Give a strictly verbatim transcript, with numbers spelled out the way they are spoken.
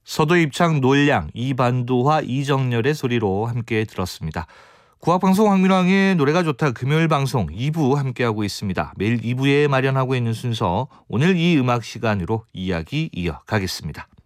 서도 입창 놀량, 이반도화, 이정열의 소리로 함께 들었습니다. 국악방송 황민왕의 노래가 좋다 금요일 방송 이 부 함께하고 있습니다. 매일 이 부에 마련하고 있는 순서, 오늘 이 음악 시간으로 이야기 이어가겠습니다.